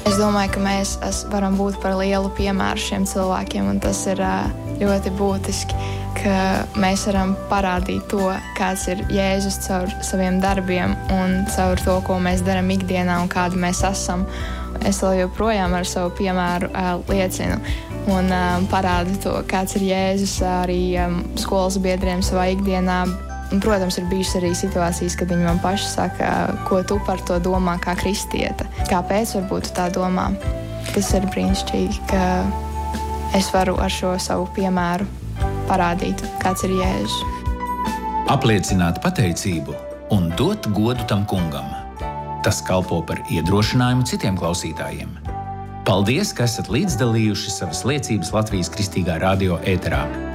Es domāju, ka mēs varam būt par lielu piemēru šiem cilvēkiem, un tas ir ļoti būtiski, ka mēs varam parādīt to, kāds ir Jēzus caur saviem darbiem un caur to, ko mēs darām ikdienā un kādi mēs esam. Es vēl joprojām ar savu piemēru liecinu un parādu to, kāds ir Jēzus arī skolas biedriem savā ikdienā. Un, protams, ir bijušas arī situācijas, kad viņi man paši saka, ko tu par to domā kā kristiete. Kāpēc varbūt tu tā domā? Tas ir brīnišķīgi, ka es varu ar šo savu piemēru parādīt, kāds ir Jēzus. Apliecināt pateicību un dot godu tam kungam. Tas kalpo par iedrošinājumu citiem klausītājiem. Paldies, ka esat līdzdalījuši savas liecības Latvijas Kristīgā radio ēterā.